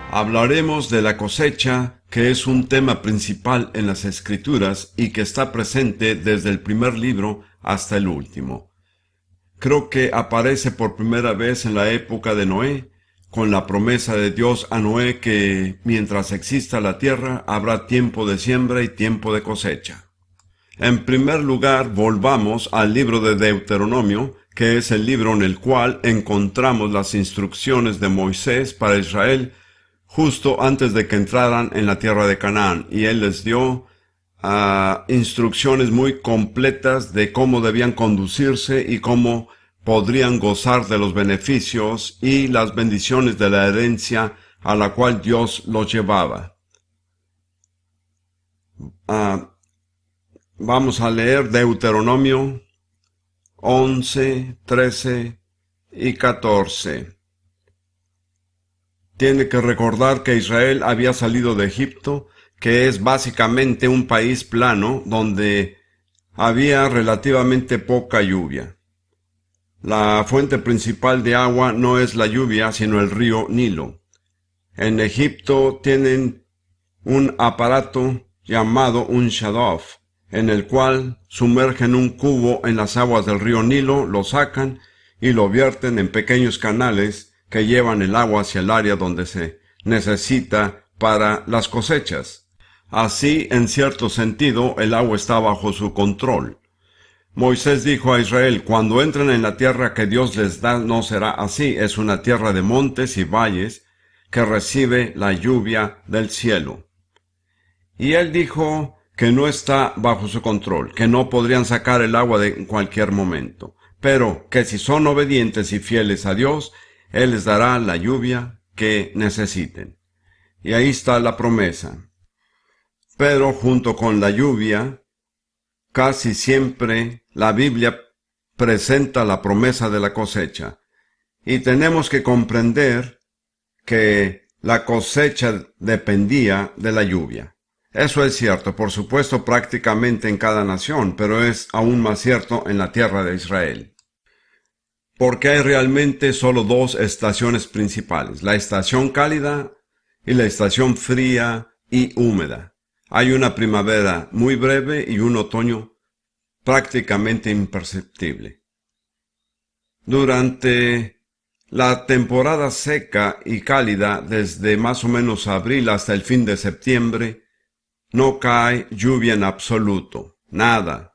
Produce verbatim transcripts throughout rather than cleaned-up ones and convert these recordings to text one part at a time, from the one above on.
Hablaremos de la cosecha, que es un tema principal en las Escrituras y que está presente desde el primer libro hasta el último. Creo que aparece por primera vez en la época de Noé, con la promesa de Dios a Noé que mientras exista la tierra habrá tiempo de siembra y tiempo de cosecha. En primer lugar, volvamos al libro de Deuteronomio, que es el libro en el cual encontramos las instrucciones de Moisés para Israel justo antes de que entraran en la tierra de Canaán, y él les dio uh, instrucciones muy completas de cómo debían conducirse y cómo podrían gozar de los beneficios y las bendiciones de la herencia a la cual Dios los llevaba. Uh, vamos a leer Deuteronomio once, trece y catorce. Tiene que recordar que Israel había salido de Egipto, que es básicamente un país plano donde había relativamente poca lluvia. La fuente principal de agua no es la lluvia, sino el río Nilo. En Egipto tienen un aparato llamado un shaduf, en el cual sumergen un cubo en las aguas del río Nilo, lo sacan y lo vierten en pequeños canales que llevan el agua hacia el área donde se necesita para las cosechas. Así, en cierto sentido, el agua está bajo su control. Moisés dijo a Israel, cuando entren en la tierra que Dios les da, no será así. Es una tierra de montes y valles que recibe la lluvia del cielo. Y él dijo que no está bajo su control, que no podrían sacar el agua de cualquier momento, pero que si son obedientes y fieles a Dios, Él les dará la lluvia que necesiten. Y ahí está la promesa. Pero junto con la lluvia, casi siempre la Biblia presenta la promesa de la cosecha. Y tenemos que comprender que la cosecha dependía de la lluvia. Eso es cierto, por supuesto, prácticamente en cada nación, pero es aún más cierto en la tierra de Israel. Porque hay realmente solo dos estaciones principales, la estación cálida y la estación fría y húmeda. Hay una primavera muy breve y un otoño prácticamente imperceptible. Durante la temporada seca y cálida, desde más o menos abril hasta el fin de septiembre, no cae lluvia en absoluto, nada.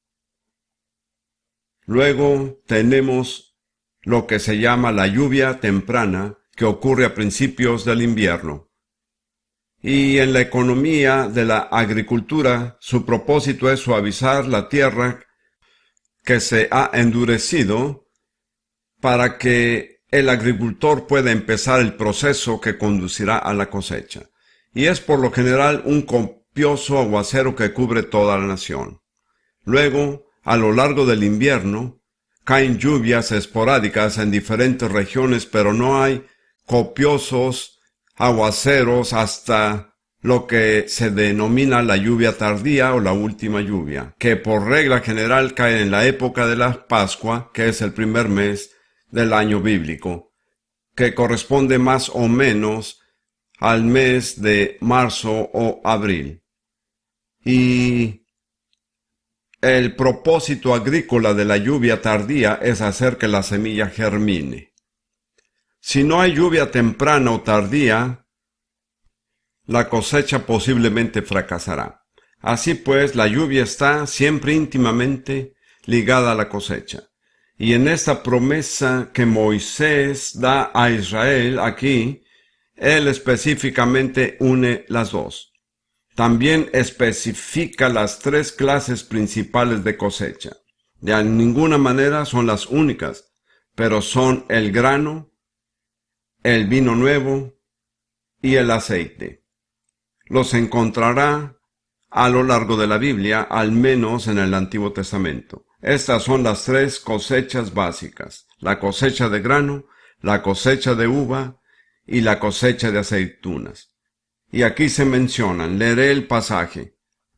Luego tenemos lo que se llama la lluvia temprana, que ocurre a principios del invierno. Y en la economía de la agricultura, su propósito es suavizar la tierra que se ha endurecido para que el agricultor pueda empezar el proceso que conducirá a la cosecha. Y es por lo general un copioso aguacero que cubre toda la nación. Luego, a lo largo del invierno, caen lluvias esporádicas en diferentes regiones, pero no hay copiosos aguaceros hasta lo que se denomina la lluvia tardía o la última lluvia, que por regla general cae en la época de la Pascua, que es el primer mes del año bíblico, que corresponde más o menos al mes de marzo o abril. Y el propósito agrícola de la lluvia tardía es hacer que la semilla germine. Si no hay lluvia temprana o tardía, la cosecha posiblemente fracasará. Así pues, la lluvia está siempre íntimamente ligada a la cosecha. Y en esta promesa que Moisés da a Israel aquí, él específicamente une las dos. También especifica las tres clases principales de cosecha. De ninguna manera son las únicas, pero son el grano, el vino nuevo y el aceite. Los encontrará a lo largo de la Biblia, al menos en el Antiguo Testamento. Estas son las tres cosechas básicas: la cosecha de grano, la cosecha de uva y la cosecha de aceitunas. Y aquí se mencionan, leeré el pasaje.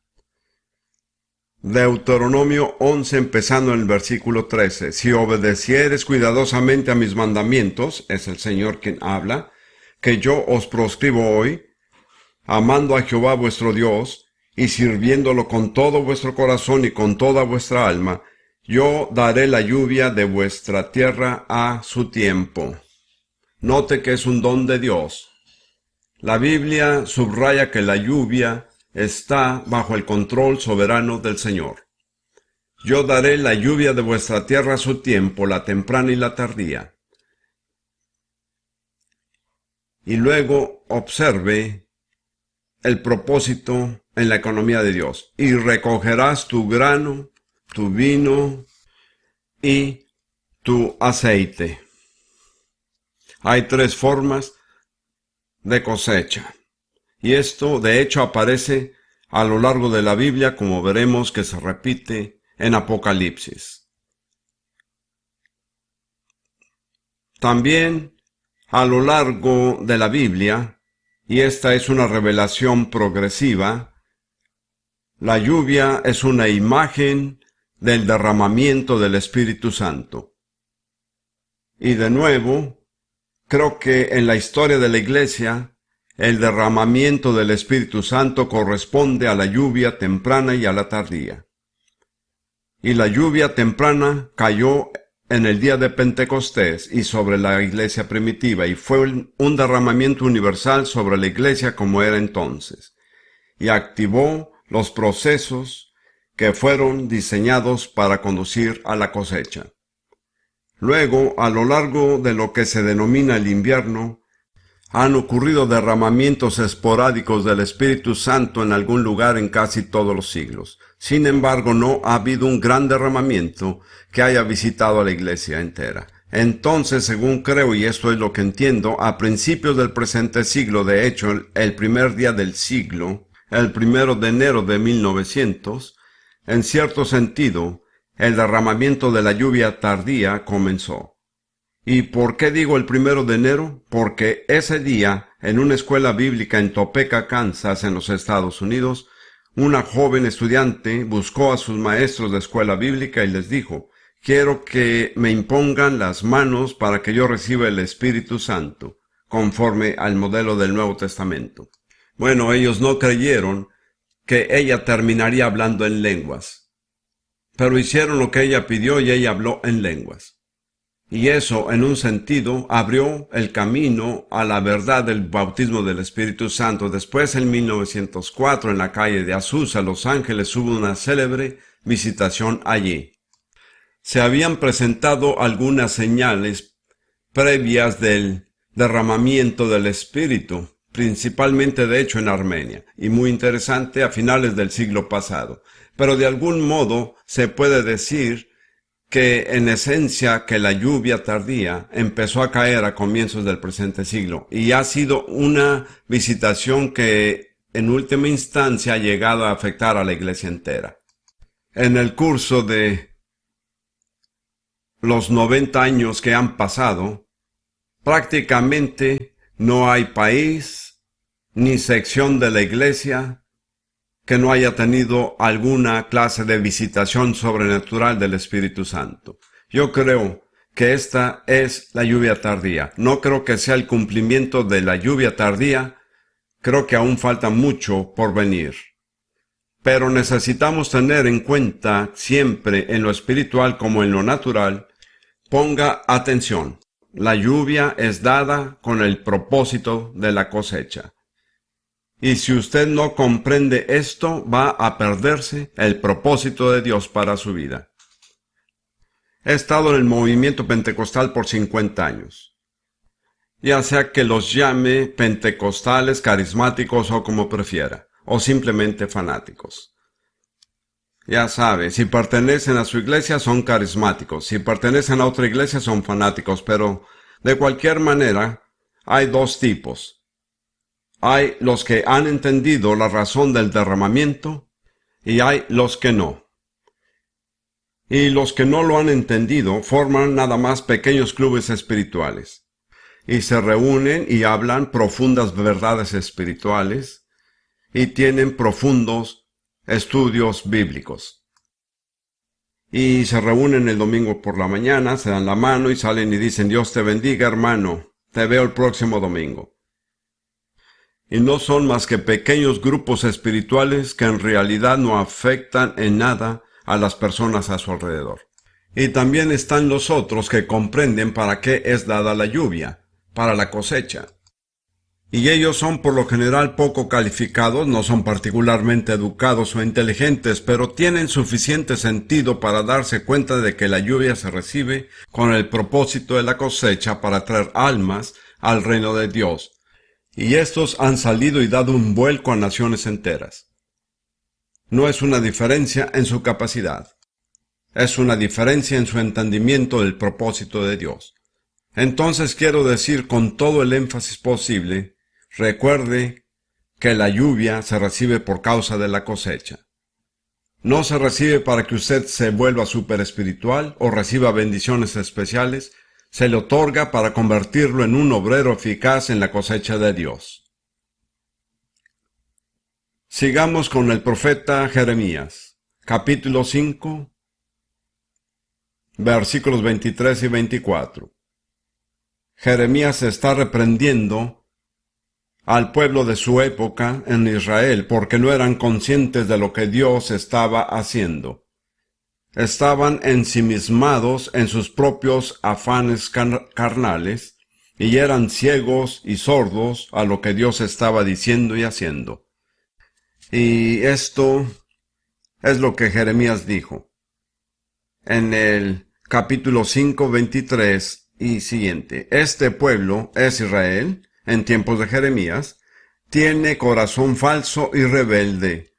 Deuteronomio once, empezando en el versículo trece. Si obedecieres cuidadosamente a mis mandamientos, es el Señor quien habla, que yo os proscribo hoy, amando a Jehová vuestro Dios, y sirviéndolo con todo vuestro corazón y con toda vuestra alma, yo daré la lluvia de vuestra tierra a su tiempo. Note que es un don de Dios. La Biblia subraya que la lluvia está bajo el control soberano del Señor. Yo daré la lluvia de vuestra tierra a su tiempo, la temprana y la tardía. Y luego observe el propósito en la economía de Dios. Y recogerás tu grano, tu vino y tu aceite. Hay tres formas de cosecha. Y esto, de hecho, aparece a lo largo de la Biblia, como veremos que se repite en Apocalipsis. También a lo largo de la Biblia, y esta es una revelación progresiva, la lluvia es una imagen del derramamiento del Espíritu Santo. Y de nuevo, creo que en la historia de la Iglesia, el derramamiento del Espíritu Santo corresponde a la lluvia temprana y a la tardía. Y la lluvia temprana cayó en el día de Pentecostés y sobre la iglesia primitiva, y fue un derramamiento universal sobre la iglesia como era entonces, y activó los procesos que fueron diseñados para conducir a la cosecha. Luego, a lo largo de lo que se denomina el invierno, han ocurrido derramamientos esporádicos del Espíritu Santo en algún lugar en casi todos los siglos. Sin embargo, no ha habido un gran derramamiento que haya visitado a la iglesia entera. Entonces, según creo, y esto es lo que entiendo, a principios del presente siglo, de hecho, el primer día del siglo, el primero de enero de mil novecientos, en cierto sentido, el derramamiento de la lluvia tardía comenzó. ¿Y por qué digo el primero de enero? Porque ese día, en una escuela bíblica en Topeka, Kansas, en los Estados Unidos, una joven estudiante buscó a sus maestros de escuela bíblica y les dijo, quiero que me impongan las manos para que yo reciba el Espíritu Santo, conforme al modelo del Nuevo Testamento. Bueno, ellos no creyeron que ella terminaría hablando en lenguas, pero hicieron lo que ella pidió y ella habló en lenguas. Y eso, en un sentido, abrió el camino a la verdad del bautismo del Espíritu Santo. Después, en mil novecientos cuatro, en la calle de Azusa, Los Ángeles, hubo una célebre visitación allí. Se habían presentado algunas señales previas del derramamiento del Espíritu, principalmente de hecho en Armenia, y muy interesante a finales del siglo pasado. Pero de algún modo se puede decir que en esencia que la lluvia tardía empezó a caer a comienzos del presente siglo y ha sido una visitación que en última instancia ha llegado a afectar a la iglesia entera. En el curso de los noventa años que han pasado, prácticamente no hay país ni sección de la iglesia que no haya tenido alguna clase de visitación sobrenatural del Espíritu Santo. Yo creo que esta es la lluvia tardía. No creo que sea el cumplimiento de la lluvia tardía. Creo que aún falta mucho por venir. Pero necesitamos tener en cuenta siempre en lo espiritual como en lo natural. Ponga atención. La lluvia es dada con el propósito de la cosecha. Y si usted no comprende esto, va a perderse el propósito de Dios para su vida. He estado en el movimiento pentecostal por cincuenta años. Ya sea que los llame pentecostales, carismáticos o como prefiera, o simplemente fanáticos. Ya sabe, si pertenecen a su iglesia son carismáticos, si pertenecen a otra iglesia son fanáticos, pero de cualquier manera hay dos tipos. Hay los que han entendido la razón del derramamiento y hay los que no. Y los que no lo han entendido forman nada más pequeños clubes espirituales. Y se reúnen y hablan profundas verdades espirituales y tienen profundos estudios bíblicos. Y se reúnen el domingo por la mañana, se dan la mano y salen y dicen, Dios te bendiga, hermano, te veo el próximo domingo. y no son más que pequeños grupos espirituales que en realidad no afectan en nada a las personas a su alrededor. Y también están los otros que comprenden para qué es dada la lluvia, para la cosecha. Y ellos son por lo general poco calificados, no son particularmente educados o inteligentes, pero tienen suficiente sentido para darse cuenta de que la lluvia se recibe con el propósito de la cosecha para traer almas al reino de Dios. Y estos han salido y dado un vuelco a naciones enteras. No es una diferencia en su capacidad. Es una diferencia en su entendimiento del propósito de Dios. Entonces quiero decir con todo el énfasis posible, recuerde que la lluvia se recibe por causa de la cosecha. No se recibe para que usted se vuelva súper espiritual o reciba bendiciones especiales, se le otorga para convertirlo en un obrero eficaz en la cosecha de Dios. Sigamos con el profeta Jeremías, capítulo cinco, versículos veintitrés y veinticuatro. Jeremías está reprendiendo al pueblo de su época en Israel porque no eran conscientes de lo que Dios estaba haciendo. Estaban ensimismados en sus propios afanes carnales y eran ciegos y sordos a lo que Dios estaba diciendo y haciendo. Y esto es lo que Jeremías dijo en el capítulo cinco, veintitrés y siguiente. Este pueblo es Israel, en tiempos de Jeremías, tiene corazón falso y rebelde.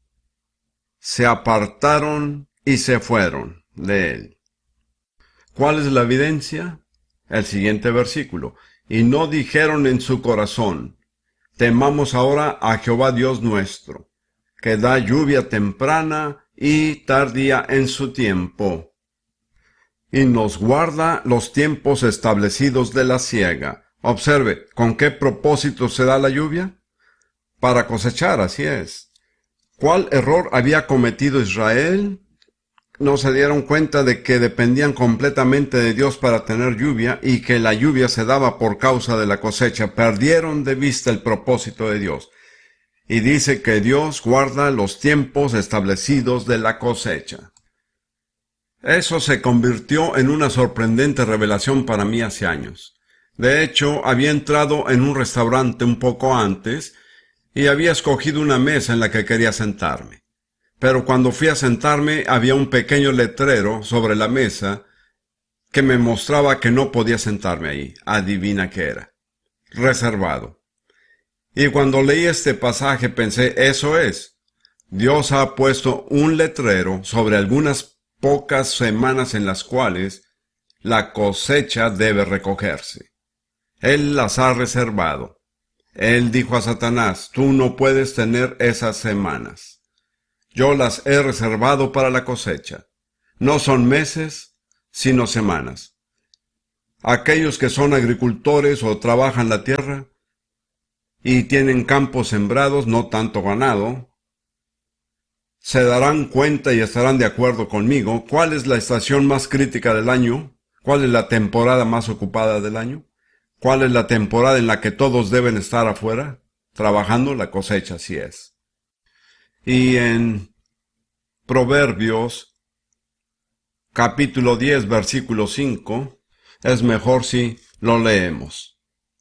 Se apartaron y se fueron de él. ¿Cuál es la evidencia? El siguiente versículo. Y no dijeron en su corazón, temamos ahora a Jehová Dios nuestro, que da lluvia temprana y tardía en su tiempo, y nos guarda los tiempos establecidos de la siega. Observe, ¿con qué propósito se da la lluvia? Para cosechar, así es. ¿Cuál error había cometido Israel? No se dieron cuenta de que dependían completamente de Dios para tener lluvia y que la lluvia se daba por causa de la cosecha. Perdieron de vista el propósito de Dios. Y dice que Dios guarda los tiempos establecidos de la cosecha. Eso se convirtió en una sorprendente revelación para mí hace años. De hecho, había entrado en un restaurante un poco antes y había escogido una mesa en la que quería sentarme. Pero cuando fui a sentarme había un pequeño letrero sobre la mesa que me mostraba que no podía sentarme ahí. Adivina qué era. Reservado. Y cuando leí este pasaje pensé, eso es. Dios ha puesto un letrero sobre algunas pocas semanas en las cuales la cosecha debe recogerse. Él las ha reservado. Él dijo a Satanás, tú no puedes tener esas semanas. Yo las he reservado para la cosecha. No son meses, sino semanas. Aquellos que son agricultores o trabajan la tierra y tienen campos sembrados, no tanto ganado, se darán cuenta y estarán de acuerdo conmigo cuál es la estación más crítica del año, cuál es la temporada más ocupada del año, cuál es la temporada en la que todos deben estar afuera, trabajando. La cosecha, así es. Y en Proverbios, capítulo diez, versículo cinco, es mejor si lo leemos.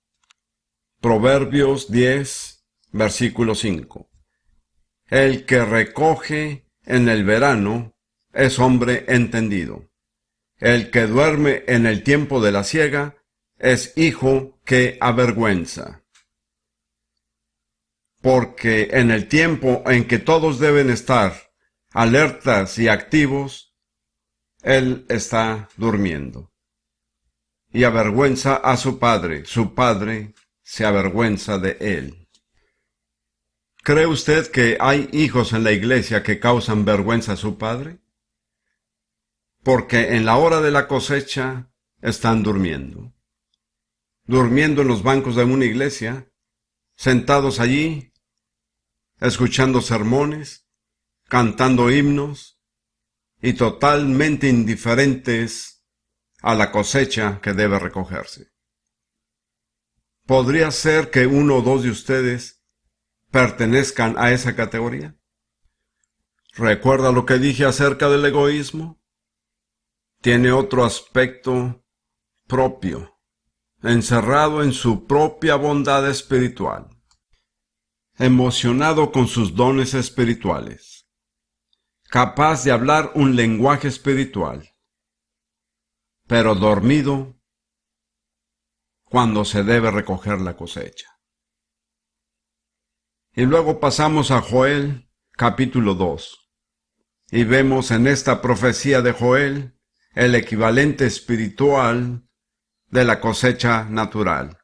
Proverbios diez, versículo cinco. El que recoge en el verano es hombre entendido. El que duerme en el tiempo de la siega es hijo que avergüenza. Porque en el tiempo en que todos deben estar alertas y activos, él está durmiendo. Y avergüenza a su padre. Su padre se avergüenza de él. ¿Cree usted que hay hijos en la iglesia que causan vergüenza a su padre? Porque en la hora de la cosecha están durmiendo. Durmiendo en los bancos de una iglesia, sentados allí, escuchando sermones, cantando himnos y totalmente indiferentes a la cosecha que debe recogerse. Podría ser que uno o dos de ustedes pertenezcan a esa categoría. ¿Recuerda lo que dije acerca del egoísmo? Tiene otro aspecto propio, encerrado en su propia bondad espiritual, emocionado con sus dones espirituales, capaz de hablar un lenguaje espiritual, pero dormido cuando se debe recoger la cosecha. Y luego pasamos a Joel, capítulo dos, y vemos en esta profecía de Joel el equivalente espiritual de la cosecha natural.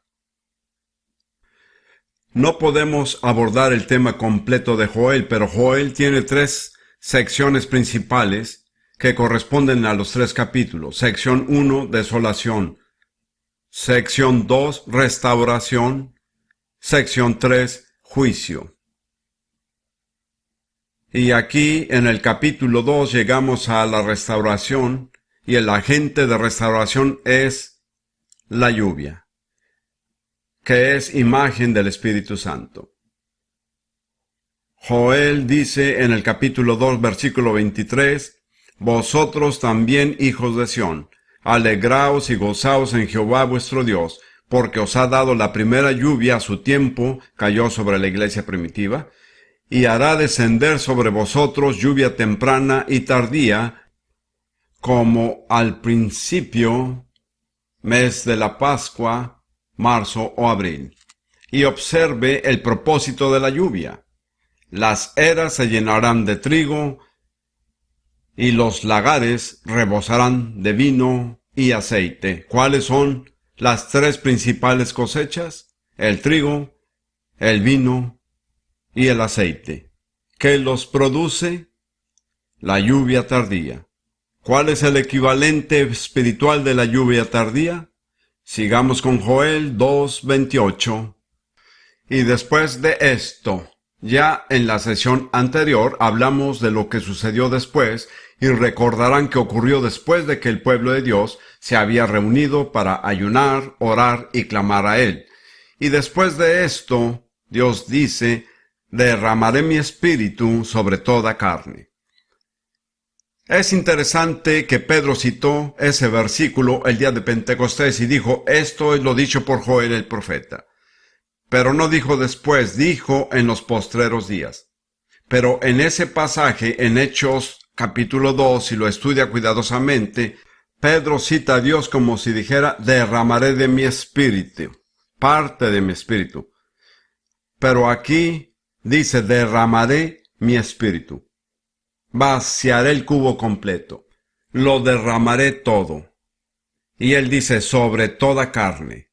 No podemos abordar el tema completo de Joel, pero Joel tiene tres secciones principales que corresponden a los tres capítulos. Sección uno, desolación. Sección dos, restauración. Sección tres, juicio. Y aquí en el capítulo dos llegamos a la restauración, y el agente de restauración es la lluvia, que es imagen del Espíritu Santo. Joel dice en el capítulo dos, versículo veintitrés, vosotros también, hijos de Sión, alegraos y gozaos en Jehová vuestro Dios, porque os ha dado la primera lluvia a su tiempo, cayó sobre la iglesia primitiva, y hará descender sobre vosotros lluvia temprana y tardía, como al principio, mes de la Pascua, marzo o abril. Y observe el propósito de la lluvia. Las eras se llenarán de trigo, y los lagares rebosarán de vino y aceite. ¿Cuáles son las tres principales cosechas? El trigo, el vino y el aceite. ¿Qué los produce? La lluvia tardía. ¿Cuál es el equivalente espiritual de la lluvia tardía? Sigamos con Joel dos veintiocho. Y después de esto, ya en la sesión anterior hablamos de lo que sucedió después, y recordarán que ocurrió después de que el pueblo de Dios se había reunido para ayunar, orar y clamar a Él. Y después de esto, Dios dice, derramaré mi espíritu sobre toda carne. Es interesante que Pedro citó ese versículo el día de Pentecostés y dijo, esto es lo dicho por Joel el profeta. Pero no dijo después, dijo en los postreros días. Pero en ese pasaje, en Hechos capítulo dos, si lo estudia cuidadosamente, Pedro cita a Dios como si dijera, derramaré de mi espíritu, parte de mi espíritu. Pero aquí dice, derramaré mi espíritu. Vaciaré el cubo completo. Lo derramaré todo. Y él dice, sobre toda carne.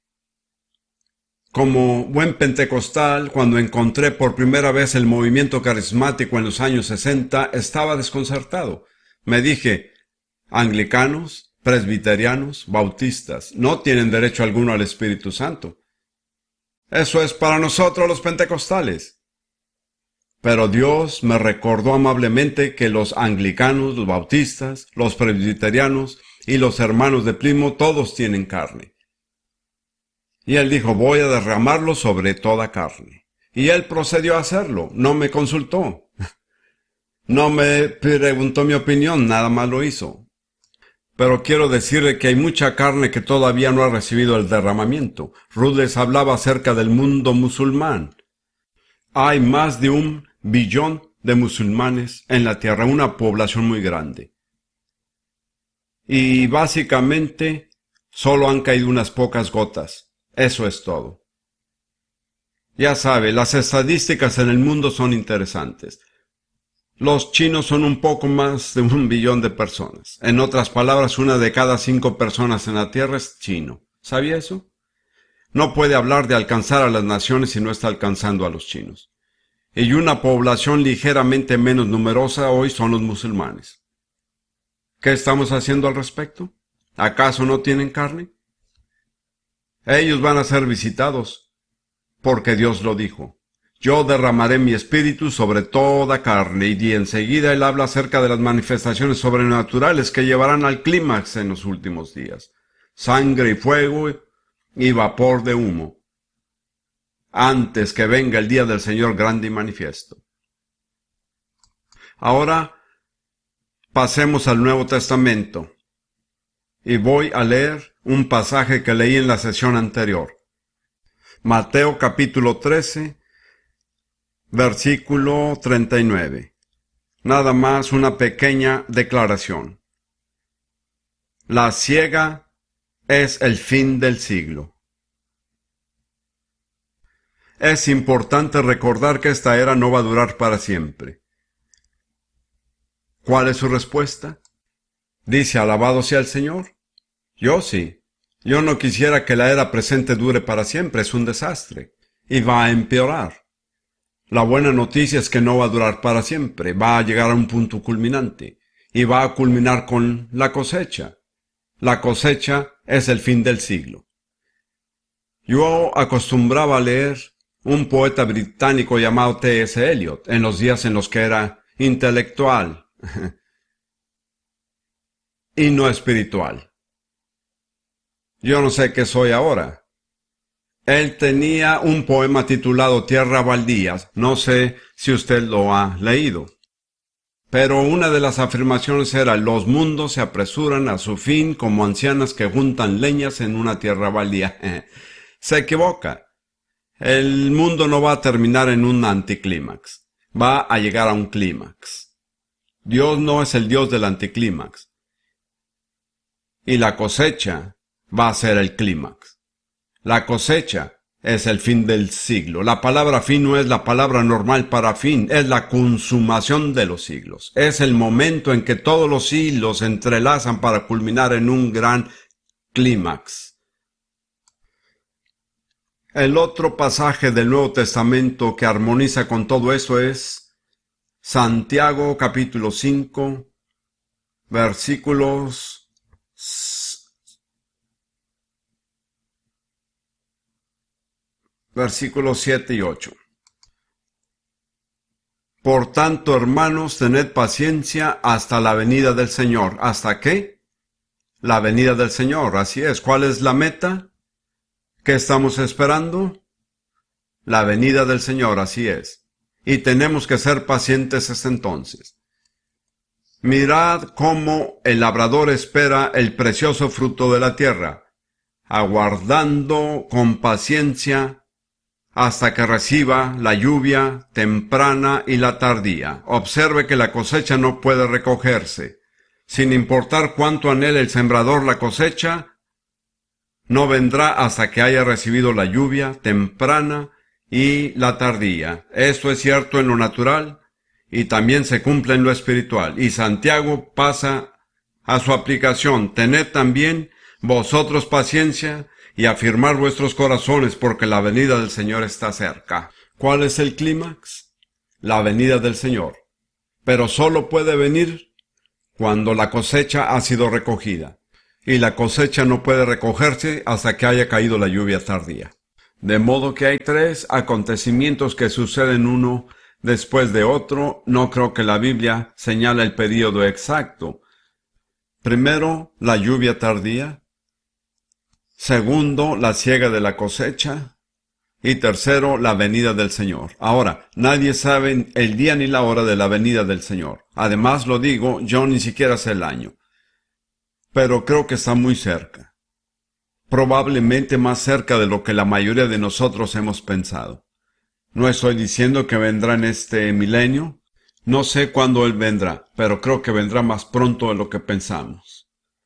Como buen pentecostal, cuando encontré por primera vez el movimiento carismático en los años sesenta, estaba desconcertado. Me dije, anglicanos, presbiterianos, bautistas, no tienen derecho alguno al Espíritu Santo. Eso es para nosotros los pentecostales. Pero Dios me recordó amablemente que los anglicanos, los bautistas, los presbiterianos y los hermanos de Plymouth todos tienen carne. Y él dijo, voy a derramarlo sobre toda carne. Y él procedió a hacerlo, no me consultó. No me preguntó mi opinión, nada más lo hizo. Pero quiero decirle que hay mucha carne que todavía no ha recibido el derramamiento. Ruth les hablaba acerca del mundo musulmán. Hay más de un billón de musulmanes en la tierra, una población muy grande. Y básicamente solo han caído unas pocas gotas. Eso es todo. Ya sabe, las estadísticas en el mundo son interesantes. Los chinos son un poco más de un billón de personas. En otras palabras, una de cada cinco personas en la tierra es chino. ¿Sabía eso? No puede hablar de alcanzar a las naciones si no está alcanzando a los chinos. Y una población ligeramente menos numerosa hoy son los musulmanes. ¿Qué estamos haciendo al respecto? ¿Acaso no tienen carne? Ellos van a ser visitados, porque Dios lo dijo. Yo derramaré mi espíritu sobre toda carne, y enseguida él habla acerca de las manifestaciones sobrenaturales que llevarán al clímax en los últimos días. Sangre y fuego y vapor de humo. antes que venga el día del Señor grande y manifiesto. Ahora pasemos al Nuevo Testamento y voy a leer un pasaje que leí en la sesión anterior. Mateo capítulo trece, versículo treinta y nueve. Nada más una pequeña declaración. La siega es el fin del siglo. Es importante recordar que esta era no va a durar para siempre. ¿Cuál es su respuesta? Dice, alabado sea el Señor. Yo sí. Yo no quisiera que la era presente dure para siempre. Es un desastre. Y va a empeorar. La buena noticia es que no va a durar para siempre. Va a llegar a un punto culminante. Y va a culminar con la cosecha. La cosecha es el fin del siglo. Yo acostumbraba a leer un poeta británico llamado T S Eliot en los días en los que era intelectual y no espiritual. Yo no sé qué soy ahora. Él tenía un poema titulado Tierra Baldía. No sé si usted lo ha leído. Pero una de las afirmaciones era: los mundos se apresuran a su fin como ancianas que juntan leñas en una tierra baldía. Se equivoca. El mundo no va a terminar en un anticlímax. Va a llegar a un clímax. Dios no es el Dios del anticlímax. Y la cosecha va a ser el clímax. La cosecha es el fin del siglo. La palabra fin no es la palabra normal para fin, es la consumación de los siglos. Es el momento en que todos los siglos se entrelazan para culminar en un gran clímax. El otro pasaje del Nuevo Testamento que armoniza con todo eso es Santiago capítulo cinco, versículos versículos siete y ocho. Por tanto, hermanos, tened paciencia hasta la venida del Señor. ¿Hasta qué? La venida del Señor, así es. ¿Cuál es la meta? ¿Qué estamos esperando? La venida del Señor, así es. Y tenemos que ser pacientes hasta entonces. Mirad cómo el labrador espera el precioso fruto de la tierra, aguardando con paciencia hasta que reciba la lluvia temprana y la tardía. Observe que la cosecha no puede recogerse. Sin importar cuánto anhele el sembrador la cosecha, no vendrá hasta que haya recibido la lluvia temprana y la tardía. Esto es cierto en lo natural y también se cumple en lo espiritual. Y Santiago pasa a su aplicación. Tened también vosotros paciencia y afirmar vuestros corazones, porque la venida del Señor está cerca. ¿Cuál es el clímax? La venida del Señor. Pero solo puede venir cuando la cosecha ha sido recogida. Y la cosecha no puede recogerse hasta que haya caído la lluvia tardía. De modo que hay tres acontecimientos que suceden uno después de otro. No creo que la Biblia señale el período exacto. Primero, la lluvia tardía. Segundo, la siega de la cosecha. Y tercero, la venida del Señor. Ahora, nadie sabe el día ni la hora de la venida del Señor. Además, lo digo, yo ni siquiera sé el año. Pero creo que está muy cerca. Probablemente más cerca de lo que la mayoría de nosotros hemos pensado. No estoy diciendo que vendrá en este milenio. No sé cuándo Él vendrá, pero creo que vendrá más pronto de lo que pensamos.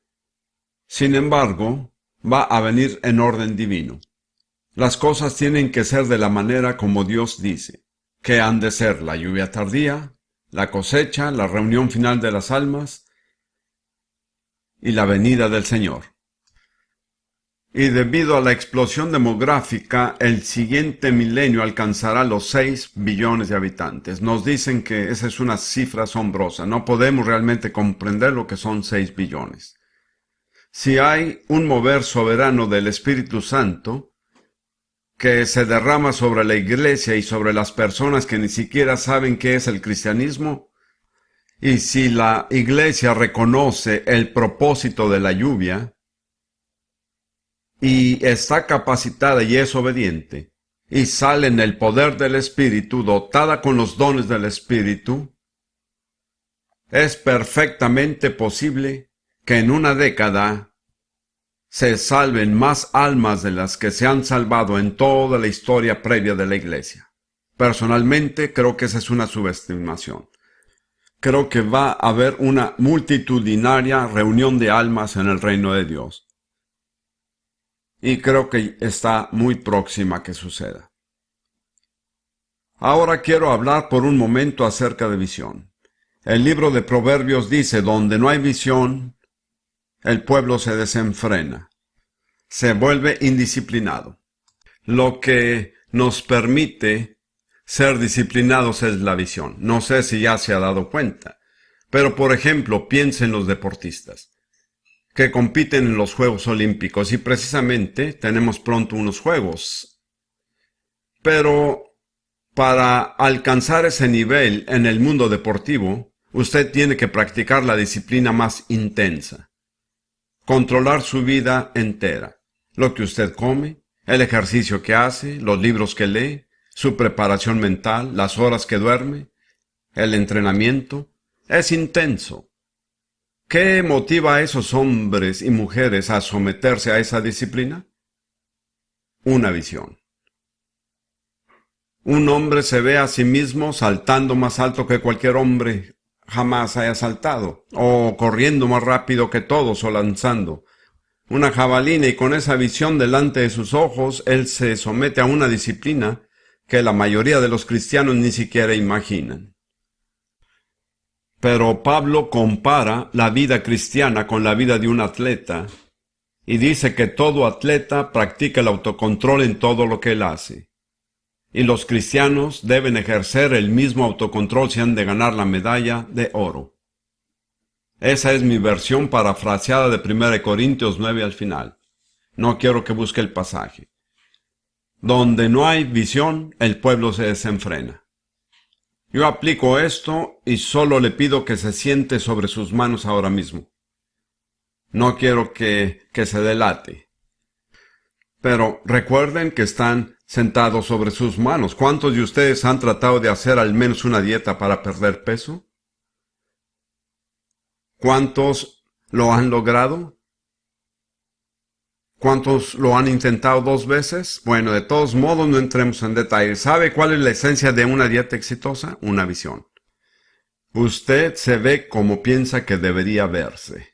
Sin embargo, va a venir en orden divino. Las cosas tienen que ser de la manera como Dios dice, que han de ser la lluvia tardía, la cosecha, la reunión final de las almas, y la venida del Señor. Y debido a la explosión demográfica, el siguiente milenio alcanzará los seis billones de habitantes. Nos dicen que esa es una cifra asombrosa. No podemos realmente comprender lo que son seis billones. Si hay un mover soberano del Espíritu Santo que se derrama sobre la iglesia y sobre las personas que ni siquiera saben qué es el cristianismo, y si la iglesia reconoce el propósito de la lluvia y está capacitada y es obediente, y sale en el poder del Espíritu, dotada con los dones del Espíritu, es perfectamente posible que en una década se salven más almas de las que se han salvado en toda la historia previa de la Iglesia. Personalmente creo que esa es una subestimación. Creo que va a haber una multitudinaria reunión de almas en el reino de Dios. Y creo que está muy próxima a que suceda. Ahora quiero hablar por un momento acerca de visión. El libro de Proverbios dice, donde no hay visión, el pueblo se desenfrena, se vuelve indisciplinado. Lo que nos permite ser disciplinados es la visión. No sé si ya se ha dado cuenta, pero por ejemplo, piensen en los deportistas que compiten en los Juegos Olímpicos, y precisamente tenemos pronto unos Juegos. Pero para alcanzar ese nivel en el mundo deportivo, usted tiene que practicar la disciplina más intensa. Controlar su vida entera. Lo que usted come, el ejercicio que hace, los libros que lee, su preparación mental, las horas que duerme, el entrenamiento. Es intenso. ¿Qué motiva a esos hombres y mujeres a someterse a esa disciplina? Una visión. Un hombre se ve a sí mismo saltando más alto que cualquier hombre jamás haya saltado, o corriendo más rápido que todos, o lanzando una jabalina, y con esa visión delante de sus ojos, él se somete a una disciplina que la mayoría de los cristianos ni siquiera imaginan. Pero Pablo compara la vida cristiana con la vida de un atleta, y dice que todo atleta practica el autocontrol en todo lo que él hace. Y los cristianos deben ejercer el mismo autocontrol si han de ganar la medalla de oro. Esa es mi versión parafraseada de primera de Corintios nueve al final. No quiero que busque el pasaje. Donde no hay visión, el pueblo se desenfrena. Yo aplico esto y solo le pido que se siente sobre sus manos ahora mismo. No quiero que, que se delate. Pero recuerden que están sentados sobre sus manos. ¿Cuántos de ustedes han tratado de hacer al menos una dieta para perder peso? ¿Cuántos lo han logrado? ¿Cuántos lo han intentado dos veces? Bueno, de todos modos no entremos en detalle. ¿Sabe cuál es la esencia de una dieta exitosa? Una visión. Usted se ve como piensa que debería verse.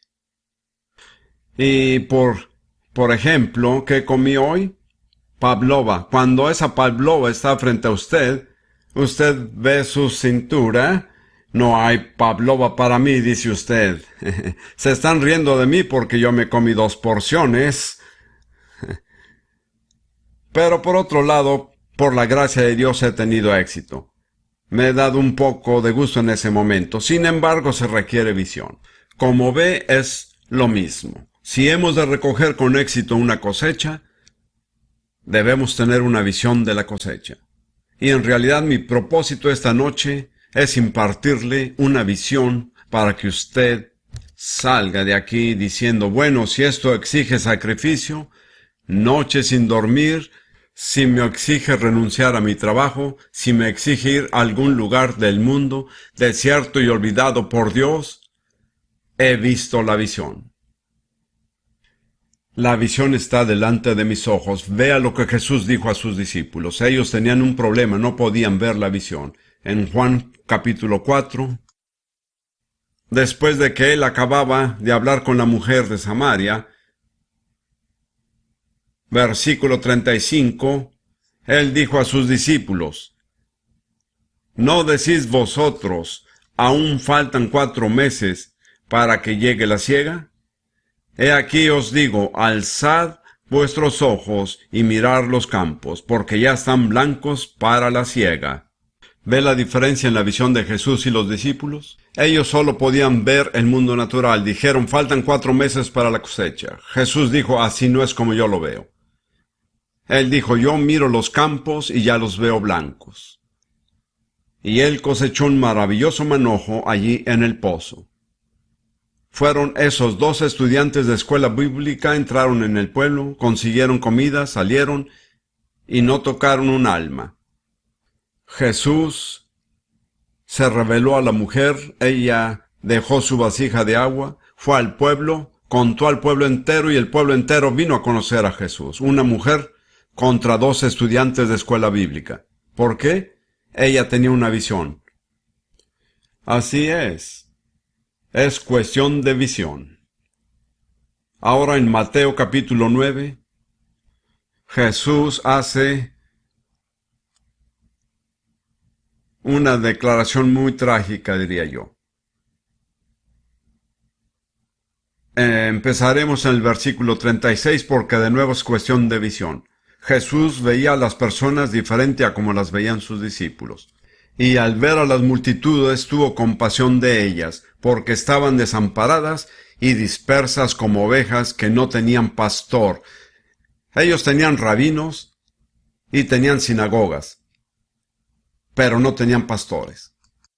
Y por, por ejemplo, ¿qué comí hoy? Pavlova. Cuando esa pavlova está frente a usted, usted ve su cintura. No hay pavlova para mí, dice usted. Se están riendo de mí porque yo me comí dos porciones. Pero por otro lado, por la gracia de Dios he tenido éxito. Me he dado un poco de gusto en ese momento. Sin embargo, se requiere visión. Como ve, es lo mismo. Si hemos de recoger con éxito una cosecha, debemos tener una visión de la cosecha. Y en realidad mi propósito esta noche es impartirle una visión para que usted salga de aquí diciendo, bueno, si esto exige sacrificio, noche sin dormir, si me exige renunciar a mi trabajo, si me exige ir a algún lugar del mundo, desierto y olvidado por Dios, he visto la visión. La visión está delante de mis ojos. Vea lo que Jesús dijo a sus discípulos. Ellos tenían un problema, no podían ver la visión. En Juan capítulo cuatro, después de que él acababa de hablar con la mujer de Samaria, versículo treinta y cinco, él dijo a sus discípulos, ¿no decís vosotros, aún faltan cuatro meses para que llegue la siega? He aquí os digo, alzad vuestros ojos y mirad los campos, porque ya están blancos para la siega. ¿Ve la diferencia en la visión de Jesús y los discípulos? Ellos solo podían ver el mundo natural. Dijeron, faltan cuatro meses para la cosecha. Jesús dijo, así no es como yo lo veo. Él dijo, yo miro los campos y ya los veo blancos. Y él cosechó un maravilloso manojo allí en el pozo. Fueron esos dos estudiantes de escuela bíblica, entraron en el pueblo, consiguieron comida, salieron y no tocaron un alma. Jesús se reveló a la mujer, ella dejó su vasija de agua, fue al pueblo, contó al pueblo entero y el pueblo entero vino a conocer a Jesús. Una mujer contra dos estudiantes de escuela bíblica. ¿Por qué? Ella tenía una visión. Así es. Es cuestión de visión. Ahora en Mateo capítulo nueve, Jesús hace una declaración muy trágica, diría yo. Eh, empezaremos en el versículo treinta y seis porque de nuevo es cuestión de visión. Jesús veía a las personas diferente a como las veían sus discípulos. Y al ver a las multitudes tuvo compasión de ellas, porque estaban desamparadas y dispersas como ovejas que no tenían pastor. Ellos tenían rabinos y tenían sinagogas, pero no tenían pastores.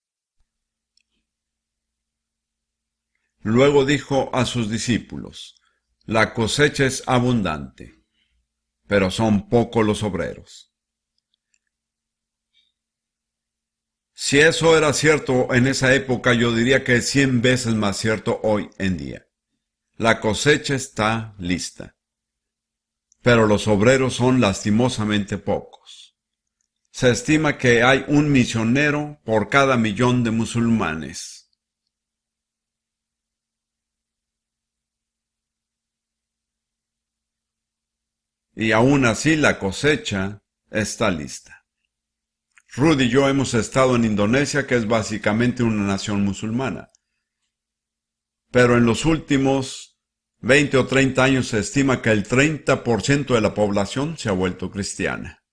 Luego dijo a sus discípulos, la cosecha es abundante, pero son pocos los obreros. Si eso era cierto en esa época, yo diría que es cien veces más cierto hoy en día. La cosecha está lista, pero los obreros son lastimosamente pocos. Se estima que hay un misionero por cada millón de musulmanes. Y aún así la cosecha está lista. Rudy y yo hemos estado en Indonesia, que es básicamente una nación musulmana. Pero en los últimos veinte o treinta años se estima que el treinta por ciento de la población se ha vuelto cristiana.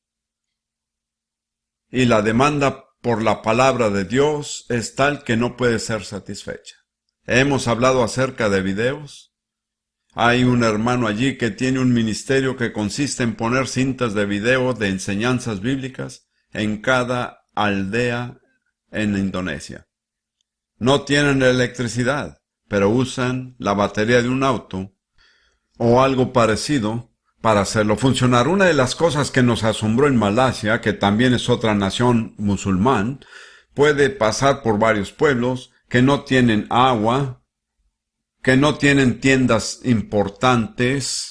Y la demanda por la palabra de Dios es tal que no puede ser satisfecha. Hemos hablado acerca de videos. Hay un hermano allí que tiene un ministerio que consiste en poner cintas de video de enseñanzas bíblicas en cada aldea en Indonesia. No tienen electricidad, pero usan la batería de un auto o algo parecido para hacerlo funcionar. Una de las cosas que nos asombró en Malasia, que también es otra nación musulmán, puede pasar por varios pueblos que no tienen agua, que no tienen tiendas importantes,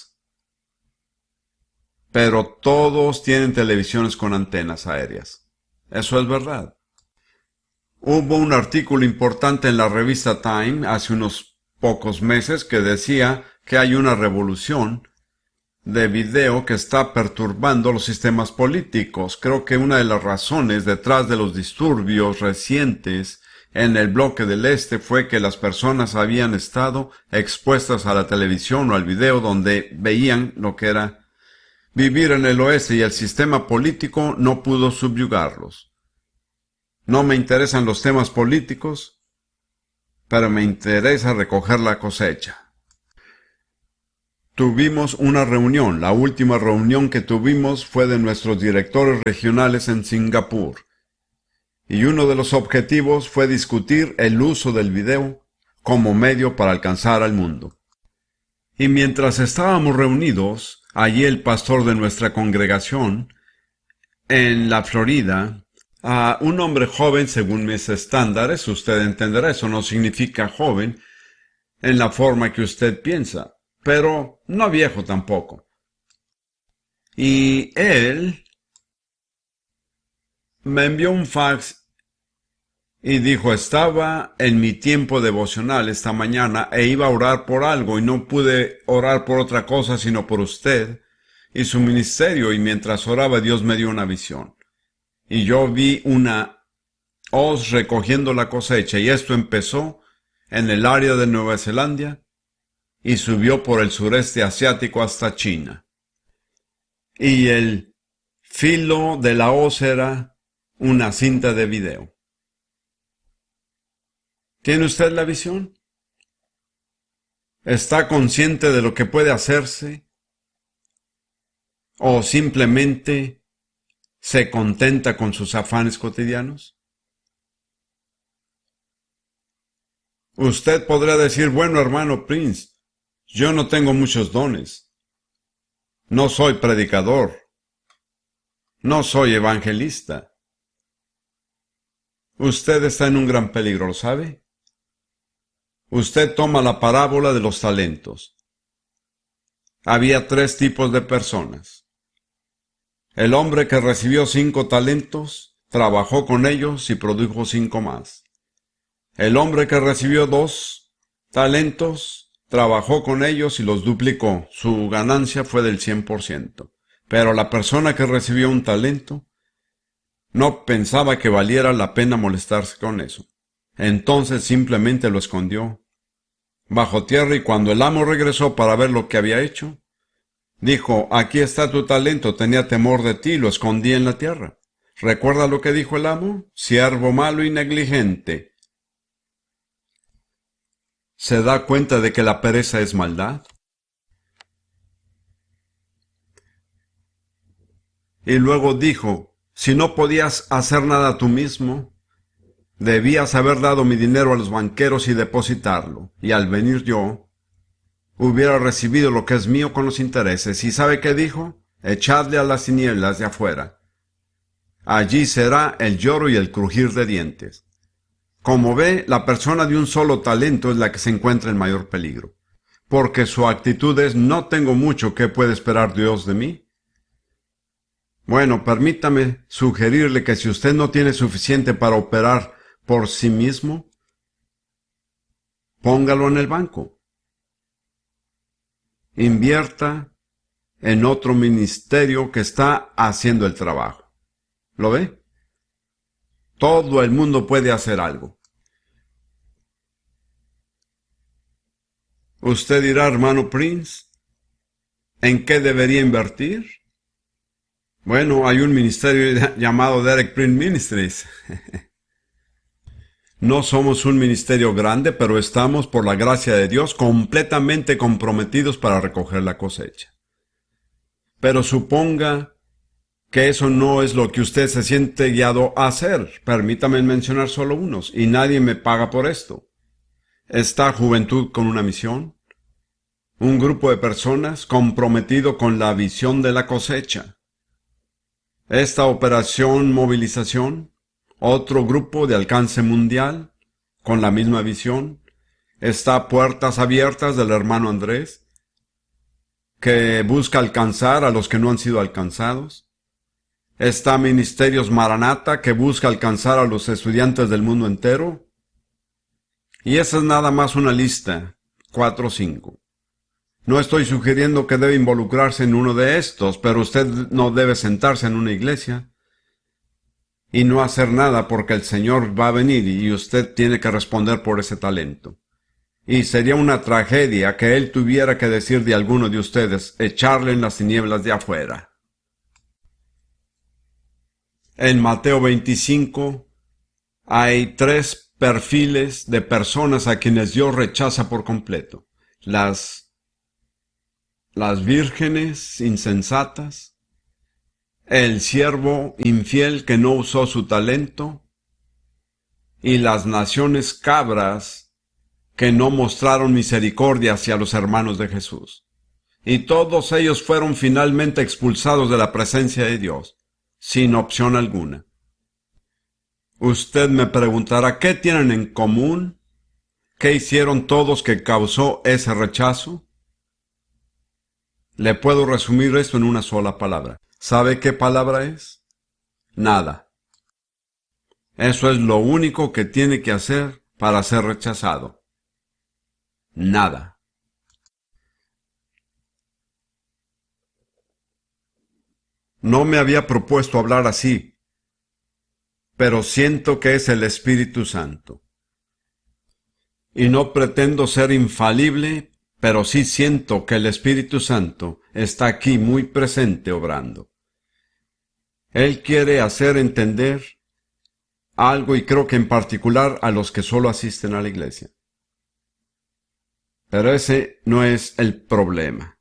pero todos tienen televisiones con antenas aéreas. Eso es verdad. Hubo un artículo importante en la revista Time hace unos pocos meses que decía que hay una revolución de video que está perturbando los sistemas políticos. Creo que una de las razones detrás de los disturbios recientes en el bloque del este fue que las personas habían estado expuestas a la televisión o al video donde veían lo que era vivir en el oeste y el sistema político no pudo subyugarlos. No me interesan los temas políticos, pero me interesa recoger la cosecha. Tuvimos una reunión. La última reunión que tuvimos fue de nuestros directores regionales en Singapur. Y uno de los objetivos fue discutir el uso del video como medio para alcanzar al mundo. Y mientras estábamos reunidos, allí el pastor de nuestra congregación, en la Florida, a un hombre joven según mis estándares, usted entenderá, eso no significa joven en la forma que usted piensa, pero no viejo tampoco. Y él me envió un fax y dijo, estaba en mi tiempo devocional esta mañana e iba a orar por algo y no pude orar por otra cosa sino por usted y su ministerio, y mientras oraba Dios me dio una visión. Y yo vi una hoz recogiendo la cosecha, y esto empezó en el área de Nueva Zelanda y subió por el sureste asiático hasta China. Y el filo de la hoz era una cinta de video. ¿Tiene usted la visión? ¿Está consciente de lo que puede hacerse? ¿O simplemente se contenta con sus afanes cotidianos? Usted podrá decir, bueno, hermano Prince, yo no tengo muchos dones. No soy predicador. No soy evangelista. Usted está en un gran peligro, ¿lo sabe? Usted toma la parábola de los talentos. Había tres tipos de personas. El hombre que recibió cinco talentos, trabajó con ellos y produjo cinco más. El hombre que recibió dos talentos, trabajó con ellos y los duplicó. Su ganancia fue del cien por ciento. Pero la persona que recibió un talento no pensaba que valiera la pena molestarse con eso. Entonces simplemente lo escondió bajo tierra, y cuando el amo regresó para ver lo que había hecho, dijo: aquí está tu talento, tenía temor de ti, lo escondí en la tierra. ¿Recuerda lo que dijo el amo? Siervo malo y negligente. ¿Se da cuenta de que la pereza es maldad? Y luego dijo: si no podías hacer nada tú mismo, debías haber dado mi dinero a los banqueros y depositarlo, y al venir yo, hubiera recibido lo que es mío con los intereses. ¿Y sabe qué dijo? Echadle a las tinieblas de afuera. Allí será el lloro y el crujir de dientes. Como ve, la persona de un solo talento es la que se encuentra en mayor peligro, porque su actitud es: no tengo mucho, ¿qué puede esperar Dios de mí? Bueno, permítame sugerirle que si usted no tiene suficiente para operar por sí mismo, póngalo en el banco. Invierta en otro ministerio que está haciendo el trabajo. ¿Lo ve? Todo el mundo puede hacer algo. Usted dirá: hermano Prince, ¿en qué debería invertir? Bueno, hay un ministerio llamado Derek Prince Ministries. No somos un ministerio grande, pero estamos, por la gracia de Dios, completamente comprometidos para recoger la cosecha. Pero suponga que eso no es lo que usted se siente guiado a hacer. Permítame mencionar solo unos, y nadie me paga por esto. Está Juventud con una misión, un grupo de personas comprometido con la visión de la cosecha. Esta operación movilización, otro grupo de alcance mundial, con la misma visión. Está Puertas Abiertas del hermano Andrés, que busca alcanzar a los que no han sido alcanzados. Está Ministerios Maranata, que busca alcanzar a los estudiantes del mundo entero. Y esa es nada más una lista, cuatro o cinco. No estoy sugiriendo que debe involucrarse en uno de estos, pero usted no debe sentarse en una iglesia y no hacer nada, porque el Señor va a venir y usted tiene que responder por ese talento. Y sería una tragedia que Él tuviera que decir de alguno de ustedes: echarle en las tinieblas de afuera. En Mateo veinticinco hay tres perfiles de personas a quienes Dios rechaza por completo. Las, las vírgenes insensatas, el siervo infiel que no usó su talento, y las naciones cabras que no mostraron misericordia hacia los hermanos de Jesús. Y todos ellos fueron finalmente expulsados de la presencia de Dios, sin opción alguna. Usted me preguntará: ¿qué tienen en común? ¿Qué hicieron todos que causó ese rechazo? Le puedo resumir esto en una sola palabra. ¿Sabe qué palabra es? Nada. Eso es lo único que tiene que hacer para ser rechazado. Nada. No me había propuesto hablar así, pero siento que es el Espíritu Santo. Y no pretendo ser infalible, pero sí siento que el Espíritu Santo está aquí muy presente obrando. Él quiere hacer entender algo, y creo que en particular a los que solo asisten a la iglesia. Pero ese no es el problema.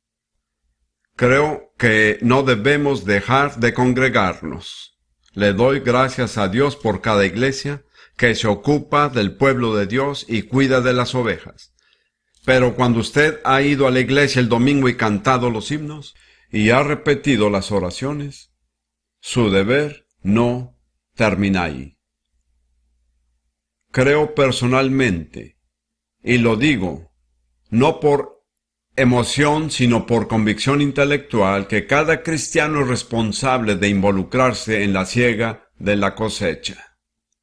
Creo que no debemos dejar de congregarnos. Le doy gracias a Dios por cada iglesia que se ocupa del pueblo de Dios y cuida de las ovejas. Pero cuando usted ha ido a la iglesia el domingo y cantado los himnos, y ha repetido las oraciones, Su deber no termina ahí. Creo personalmente, y lo digo, no por emoción, sino por convicción intelectual, que cada cristiano es responsable de involucrarse en la siega de la cosecha.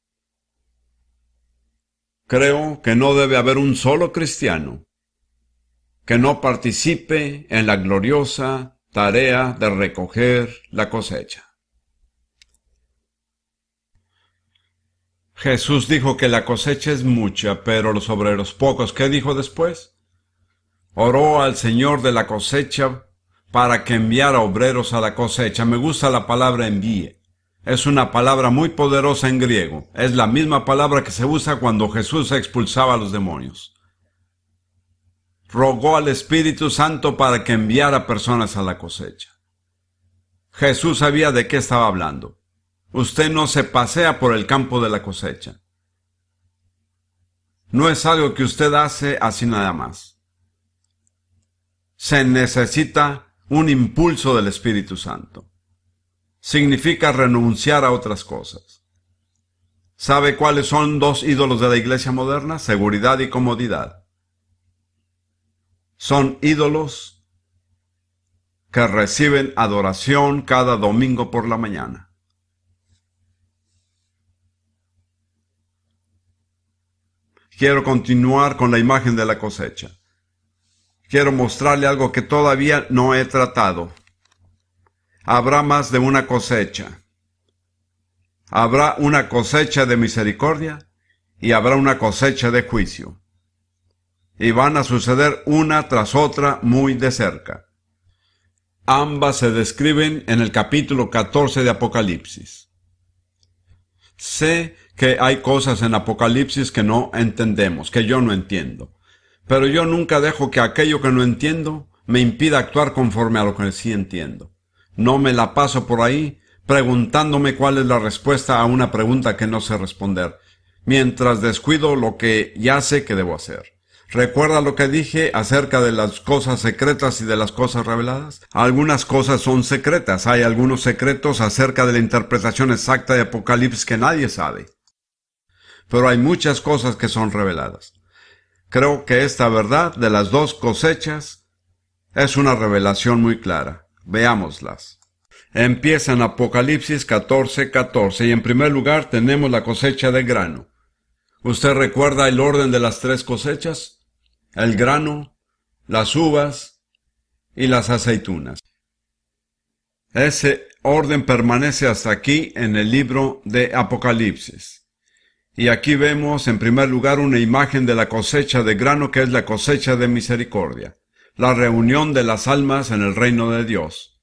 Creo que no debe haber un solo cristiano que no participe en la gloriosa tarea de recoger la cosecha. Jesús dijo que la cosecha es mucha, pero los obreros pocos. ¿Qué dijo después? Oró al Señor de la cosecha para que enviara obreros a la cosecha. Me gusta la palabra envíe. Es una palabra muy poderosa en griego. Es la misma palabra que se usa cuando Jesús expulsaba a los demonios. Rogó al Espíritu Santo para que enviara personas a la cosecha. Jesús sabía de qué estaba hablando. Usted no se pasea por el campo de la cosecha. No es algo que usted hace así nada más. Se necesita un impulso del Espíritu Santo. Significa renunciar a otras cosas. ¿Sabe cuáles son dos ídolos de la iglesia moderna? Seguridad y comodidad. Son ídolos que reciben adoración cada domingo por la mañana. Quiero continuar con la imagen de la cosecha. Quiero mostrarle algo que todavía no he tratado. Habrá más de una cosecha. Habrá una cosecha de misericordia y habrá una cosecha de juicio. Y van a suceder una tras otra muy de cerca. Ambas se describen en el capítulo catorce de Apocalipsis. Sé que hay cosas en Apocalipsis que no entendemos, que yo no entiendo. Pero yo nunca dejo que aquello que no entiendo me impida actuar conforme a lo que sí entiendo. No me la paso por ahí preguntándome cuál es la respuesta a una pregunta que no sé responder, mientras descuido lo que ya sé que debo hacer. ¿Recuerda lo que dije acerca de las cosas secretas y de las cosas reveladas? Algunas cosas son secretas. Hay algunos secretos acerca de la interpretación exacta de Apocalipsis que nadie sabe. Pero hay muchas cosas que son reveladas. Creo que esta verdad de las dos cosechas es una revelación muy clara. Veámoslas. Empieza en Apocalipsis catorce, catorce, y en primer lugar tenemos la cosecha de grano. ¿Usted recuerda el orden de las tres cosechas? El grano, las uvas y las aceitunas. Ese orden permanece hasta aquí en el libro de Apocalipsis. Y aquí vemos en primer lugar una imagen de la cosecha de grano, que es la cosecha de misericordia, la reunión de las almas en el reino de Dios.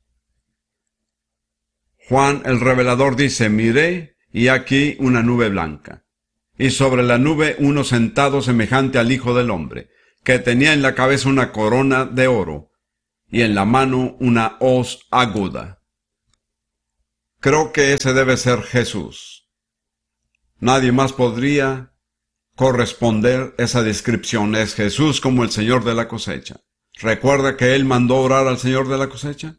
Juan el revelador dice: miré y aquí una nube blanca, y sobre la nube uno sentado semejante al Hijo del Hombre, que tenía en la cabeza una corona de oro, y en la mano una hoz aguda. Creo que ese debe ser Jesús. Nadie más podría corresponder esa descripción. Es Jesús como el Señor de la cosecha. ¿Recuerda que Él mandó orar al Señor de la cosecha?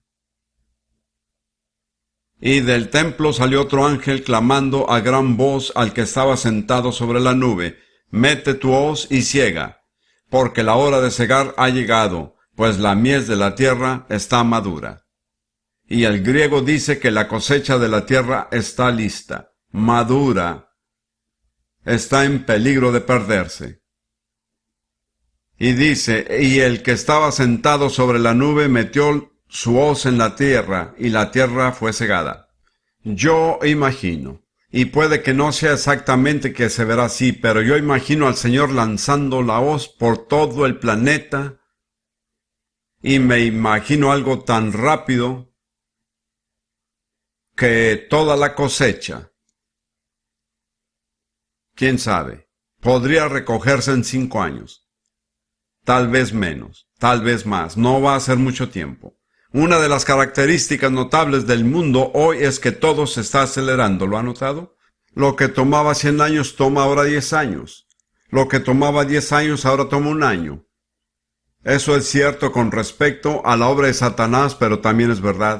Y del templo salió otro ángel clamando a gran voz al que estaba sentado sobre la nube: mete tu hoz y siega, porque la hora de segar ha llegado, pues la mies de la tierra está madura. Y el griego dice que la cosecha de la tierra está lista, madura, está en peligro de perderse. Y dice: y el que estaba sentado sobre la nube metió su hoz en la tierra, y la tierra fue segada. Yo imagino, y puede que no sea exactamente que se verá así, pero yo imagino al Señor lanzando la hoz por todo el planeta, y me imagino algo tan rápido que toda la cosecha, quién sabe, podría recogerse en cinco años. Tal vez menos, tal vez más, no va a ser mucho tiempo. Una de las características notables del mundo hoy es que todo se está acelerando. ¿Lo ha notado? Lo que tomaba cien años toma ahora diez años. Lo que tomaba diez años ahora toma un año. Eso es cierto con respecto a la obra de Satanás, pero también es verdad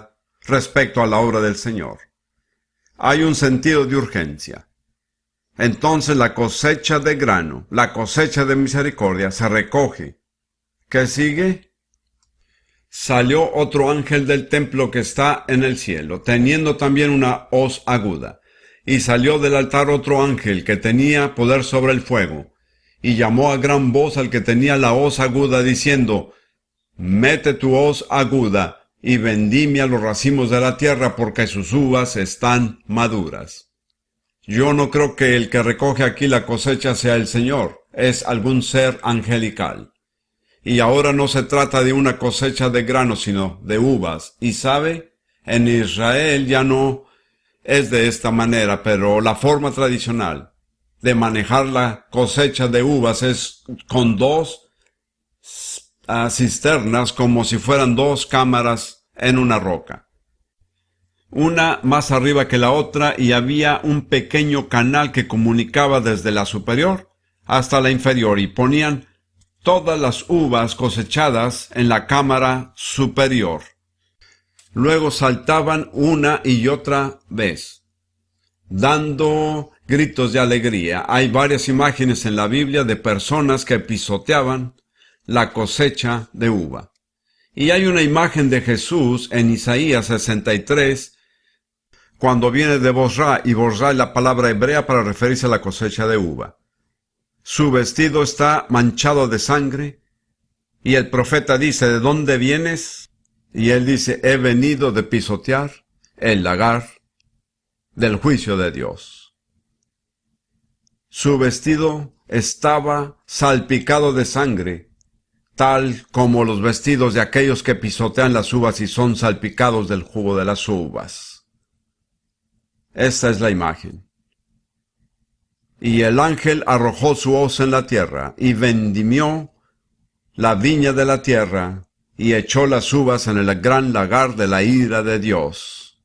respecto a la obra del Señor. Hay un sentido de urgencia. Entonces la cosecha de grano, la cosecha de misericordia, se recoge. ¿Qué sigue? Salió otro ángel del templo que está en el cielo, teniendo también una hoz aguda. Y salió del altar otro ángel que tenía poder sobre el fuego, y llamó a gran voz al que tenía la hoz aguda, diciendo: Mete tu hoz aguda, y vendimia los racimos de la tierra, porque sus uvas están maduras. Yo no creo que el que recoge aquí la cosecha sea el Señor, es algún ser angelical. Y ahora no se trata de una cosecha de grano, sino de uvas. Y sabe, en Israel ya no es de esta manera, pero la forma tradicional de manejar la cosecha de uvas es con dos uh, cisternas, como si fueran dos cámaras en una roca. Una más arriba que la otra, y había un pequeño canal que comunicaba desde la superior hasta la inferior, y ponían todas las uvas cosechadas en la cámara superior. Luego saltaban una y otra vez, dando gritos de alegría. Hay varias imágenes en la Biblia de personas que pisoteaban la cosecha de uva. Y hay una imagen de Jesús en Isaías sesenta y tres, cuando viene de Bosra, y Bosra es la palabra hebrea para referirse a la cosecha de uva. Su vestido está manchado de sangre, y el profeta dice: ¿de dónde vienes? Y él dice: he venido de pisotear el lagar del juicio de Dios. Su vestido estaba salpicado de sangre, tal como los vestidos de aquellos que pisotean las uvas y son salpicados del jugo de las uvas. Esta es la imagen. Y el ángel arrojó su hoz en la tierra, y vendimió la viña de la tierra, y echó las uvas en el gran lagar de la ira de Dios.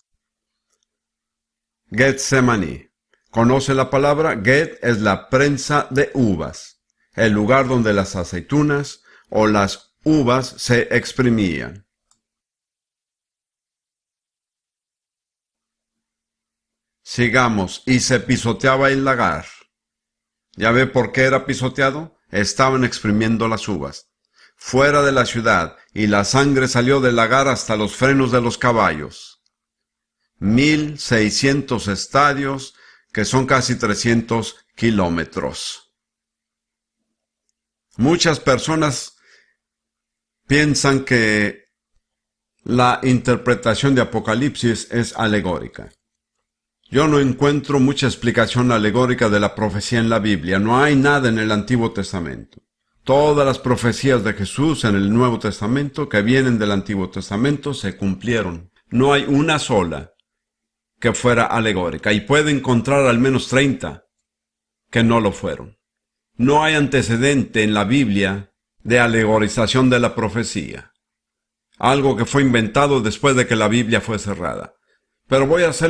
Getsemaní. ¿Conoce la palabra? Get es la prensa de uvas, el lugar donde las aceitunas o las uvas se exprimían. Sigamos. Y se pisoteaba el lagar. ¿Ya ve por qué era pisoteado? Estaban exprimiendo las uvas fuera de la ciudad, y la sangre salió del lagar hasta los frenos de los caballos. Mil seiscientos estadios, que son casi trescientos kilómetros. Muchas personas piensan que la interpretación de Apocalipsis es alegórica. Yo no encuentro mucha explicación alegórica de la profecía en la Biblia. No hay nada en el Antiguo Testamento. Todas las profecías de Jesús en el Nuevo Testamento que vienen del Antiguo Testamento se cumplieron. No hay una sola que fuera alegórica, y puede encontrar al menos treinta que no lo fueron. No hay antecedente en la Biblia de alegorización de la profecía. Algo que fue inventado después de que la Biblia fue cerrada. Pero voy a hacer